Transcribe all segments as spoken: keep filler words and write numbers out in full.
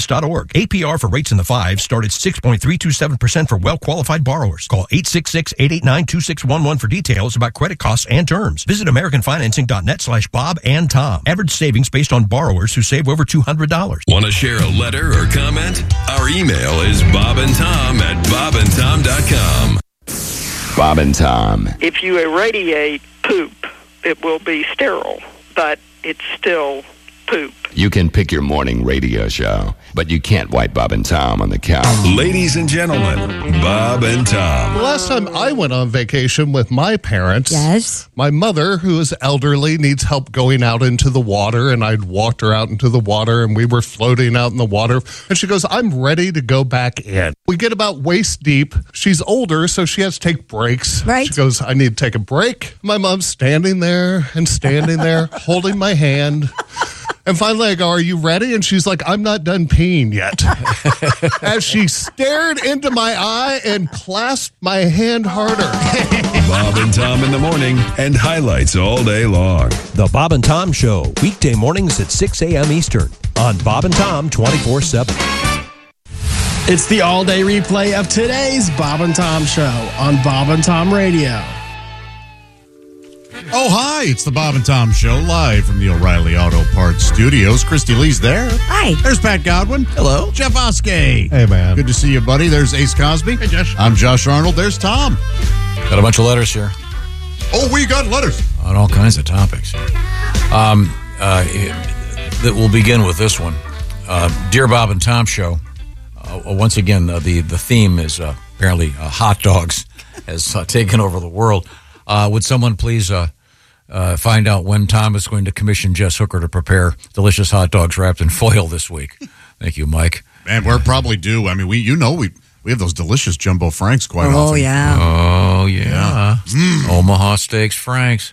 dot org. A P R for rates in the fives start at six point three two seven percent for well-qualified borrowers. Call eight six six, eight eight nine, two six one one for details about credit costs and terms. Visit american financing dot net slash Bob and Tom. Average savings based on borrowers who save over two hundred dollars. Want to share a letter or comment? Our email is bob and tom at bob and tom dot com. Bob and Tom. If you irradiate poop, it will be sterile, but it's still poop. You can pick your morning radio show, but you can't wipe Bob and Tom on the couch. Ladies and gentlemen, Bob and Tom. The last time I went on vacation with my parents, Yes. my mother, who is elderly, needs help going out into the water, and I'd walked her out into the water, and we were floating out in the water, and she goes, I'm ready to go back in. We get about waist deep. She's older, so she has to take breaks. Right. She goes, I need to take a break. My mom's standing there and standing there, holding my hand. And finally, I go, are you ready? And she's like, I'm not done peeing yet. As she stared into my eye and clasped my hand harder. Bob and Tom in the morning and highlights all day long. The Bob and Tom Show, weekday mornings at six a.m. Eastern on Bob and Tom twenty-four seven. It's the all-day replay of today's Bob and Tom Show on Bob and Tom Radio. Oh, hi. It's the Bob and Tom Show live from the O'Reilly Auto Parts Studios. Christy Lee's there. Hi. There's Pat Godwin. Hello. Jeff Oskey. Hey, man. Good to see you, buddy. There's Ace Cosby. Hey, Josh. I'm Josh Arnold. There's Tom. Got a bunch of letters here Oh, we got letters. on all kinds of topics. Um, uh, that we'll begin with this one. Uh, Dear Bob and Tom Show, uh, once again, uh, the, the theme is uh, apparently uh, hot dogs has uh, taken over the world. Uh, would someone please uh, uh, find out when Tom is going to commission Jess Hooker to prepare delicious hot dogs wrapped in foil this week? Thank you, Mike. Man, we're probably due. I mean, we you know we we have those delicious Jumbo Franks quite Oh, often. yeah. Oh, yeah. Yeah. Mm. Omaha Steaks Franks.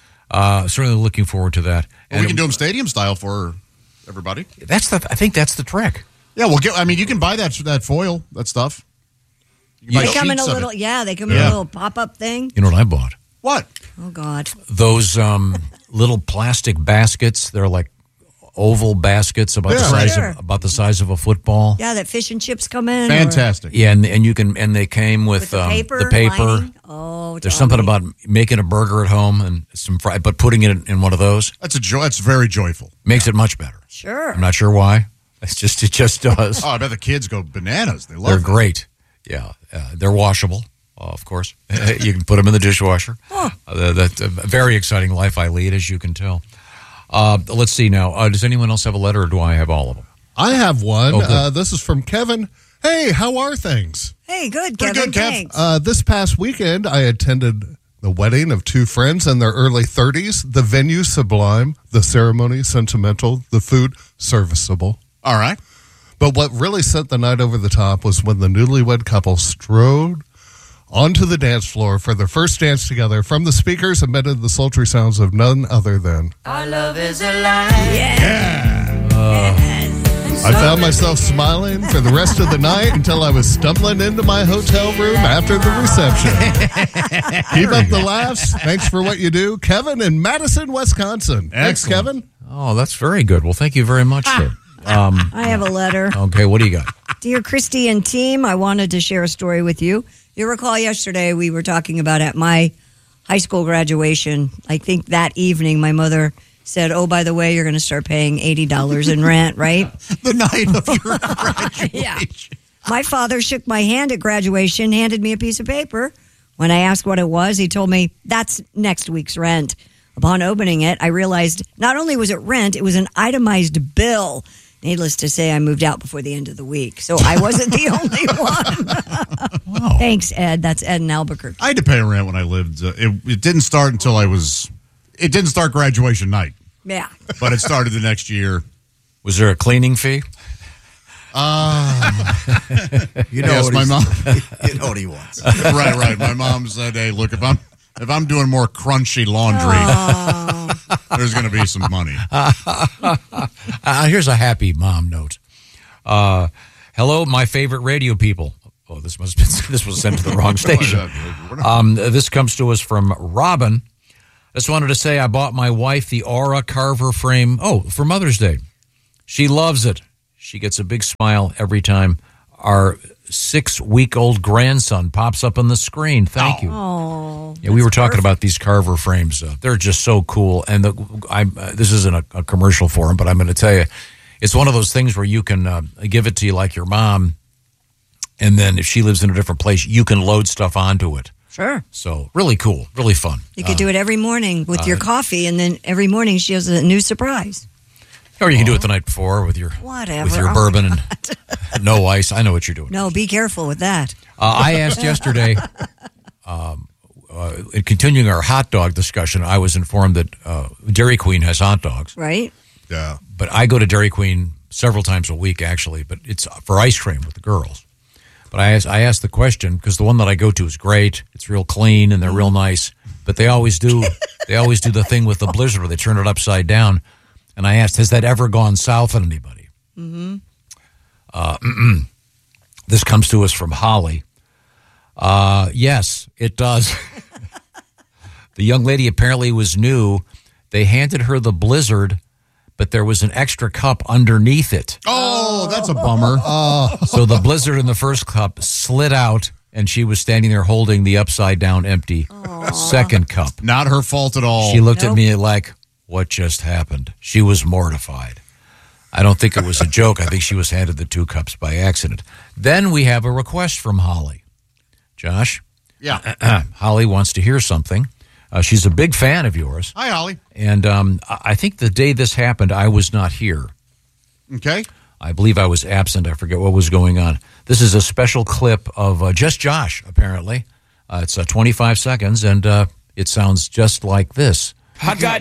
Uh, certainly looking forward to that. Well, we can do them stadium style for everybody. That's the. I think that's the trick. Yeah, well, get, I mean, you can buy that that foil, that stuff. You can buy They come in a sheets of little, it. yeah, they come in Yeah. a little pop-up thing. You know what I bought? What? Oh, God. Those um, little plastic baskets. They're like oval baskets about Yeah, the size sure. of about the size of a football. Yeah, that fish and chips come in. or- Fantastic. Yeah, and and you can and they came with, With the um, paper. the paper. lining. Oh, There's tell something me. about making a burger at home and some fry, but putting it in, in one of those That's a joy. That's very joyful. makes it much better. Sure. I'm not sure why. It's just it just does. Oh, I bet the kids go bananas. They love They're it. great. Yeah, uh, they're washable, uh, of course. You can put them in the dishwasher. Huh. Uh, that's a very exciting life I lead, as you can tell. Uh, let's see now. Uh, does anyone else have a letter, or do I have all of them? I have one. Oh, good. uh, this is from Kevin. Hey, how are things? Hey, good, Pretty Kevin. good, Kev. Thanks. Uh, this past weekend, I attended the wedding of two friends in their early thirties. The venue sublime, the ceremony sentimental, the food serviceable. All right. But what really sent the night over the top was when the newlywed couple strode onto the dance floor for their first dance together. From the speakers emitted the sultry sounds of none other than... Our love is alive. Yes. I found myself smiling for the rest of the night until I was stumbling into my hotel room after the reception. Keep up the laughs. Thanks for what you do. Kevin in Madison, Wisconsin. Thanks, Excellent. Kevin. Oh, that's very good. Well, thank you very much, sir. Um, I have a letter. okay, what do you got? Dear Christy and team, I wanted to share a story with you. You recall yesterday we were talking about at my high school graduation. I think that evening my mother said, oh, by the way, you're going to start paying eighty dollars in rent, right? The night of your graduation. Yeah. My father shook my hand at graduation, handed me a piece of paper. When I asked what it was, he told me, that's next week's rent. Upon opening it, I realized not only was it rent, it was an itemized bill. Needless to say, I moved out before the end of the week, so I wasn't the only one. Wow. Thanks, Ed. That's Ed in Albuquerque. I had to pay rent when I lived. Uh, it, it didn't start until I was. It didn't start graduation night, Yeah. but it started the next year. Was there a cleaning fee? Uh, You yes, what my he's- mom. You know what he wants. right, right. My mom said, "Hey, look, if I'm if I'm doing more crunchy laundry, Oh. there's going to be some money." Uh, here's a happy mom note. Uh, hello, my favorite radio people. Oh, this must have been, this was sent to the wrong station. Um, this comes to us from Robin. I just wanted to say I bought my wife the Aura Carver frame. Oh, for Mother's Day. She loves it. She gets a big smile every time our six-week-old grandson pops up on the screen. Thank you. Oh, yeah, we were talking about these Carver frames. Uh, they're just so cool. And the, I, uh, this isn't a, a commercial for them, but I'm going to tell you, it's one of those things where you can uh, give it to you like your mom, and then if she lives in a different place, you can load stuff onto it. Sure. So really cool, really fun. You could uh, do it every morning with uh, your coffee, and then every morning she has a new surprise. Or you can do it the night before with your Whatever. with your Oh, bourbon and no ice. I know what you're doing. No, be careful with that. Uh, I asked yesterday, um, uh, in continuing our hot dog discussion, I was informed that uh, Dairy Queen has hot dogs. Right? Yeah. But I go to Dairy Queen several times a week, actually, but it's for ice cream with the girls. But I asked, I asked the question, because the one that I go to is great. It's real clean, and they're real nice. But they always do they always do the thing with the blizzard where they turn it upside down. And I asked, has that ever gone south on anybody? Mm-hmm. Uh, this comes to us from Holly. Uh, yes, it does. The young lady apparently was new. They handed her the blizzard, but there was an extra cup underneath it. Oh, that's a bummer. Oh. So the blizzard in the first cup slid out, and she was standing there holding the upside-down empty Aww. second cup. Not her fault at all. She looked Nope. at me like, what just happened? She was mortified. I don't think it was a joke. I think she was handed the two cups by accident. Then we have a request from Holly. Josh? Yeah. Holly wants to hear something. Uh, she's a big fan of yours. Hi, Holly. And um, I I think the day this happened, I was not here. Okay. I believe I was absent. I forget what was going on. This is a special clip of uh, just Josh, apparently. Uh, it's uh, twenty-five seconds, and uh, it sounds just like this. I got